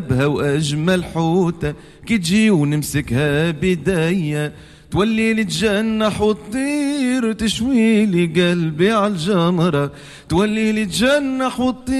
وأجمل حوتة كي تجي ونمسكها بداية تولي لي تجنح وتطير تشوي لي قلبي عالجمرة تولي لي تجنح وتطير